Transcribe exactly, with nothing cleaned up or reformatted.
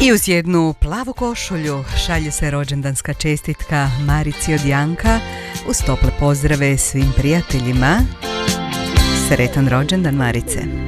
I uz jednu plavu košulju šalje se rođendanska čestitka Marici od Janka uz tople pozdrave svim prijateljima. Sretan rođendan, Marice!